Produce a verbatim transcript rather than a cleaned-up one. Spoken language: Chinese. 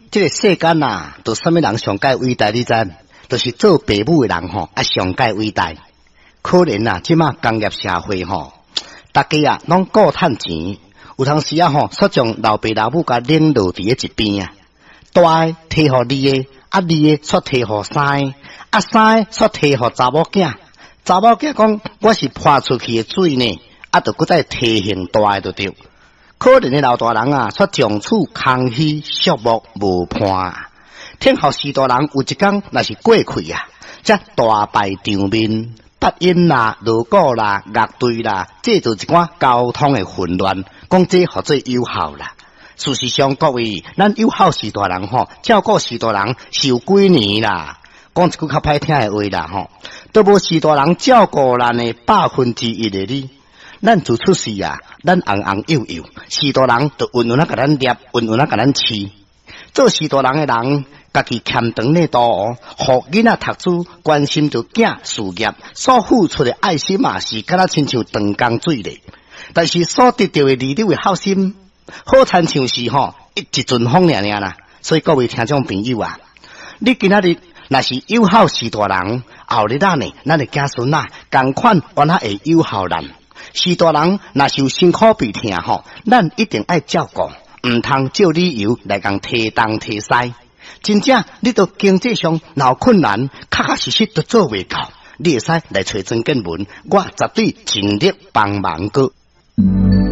这个世间啊，都什么人上界伟大？你知？就是做父母的人吼，啊上界伟大。可怜啊，即马工业社会吼，大家啊拢顾趁钱，有当时啊吼，煞将老爸老母甲冷落伫咧一边啊。大诶摕互你诶，啊你诶煞摕互三个，啊三个煞摕互查某囝。查某囝讲我是泼出去诶水呢，啊着搁再摕现大诶就对。可怜诶老大人啊，煞将处空虚寂寞无伴。天后时大人有一天若是过去啊，则大败场面，八音啦、锣鼓啦、乐队啦，这就一寡交通诶混乱，讲这或做有效啦。事实上，各位，咱有效时大人吼，照顾时大人受几年啦。讲一句较歹听诶话啦吼，都无时大人照顾咱诶百分之一诶你。咱自出世啊，咱红红幼幼，时大人就稳稳啊甲咱捏，稳稳啊甲咱饲。做时大人诶人，家己欠长咧多，互囡仔读书，关心着囝事业，所付出诶爱心啊，是敢若亲像长江水咧。但是所得到诶利益诶孝心，好亲像是吼一一阵风尔尔啦。所以各位听众朋友啊，你今仔日若是有孝时大人，后日咱呢，咱诶子孙啊，共款原来会有孝咱。时大人若是有辛苦鼻痛吼，咱一定爱照顾。唔通照理由来共提东提西，真正你到经济上闹困难，确确实实都做袂到，你会使来找曾建文，我绝对尽力帮忙个。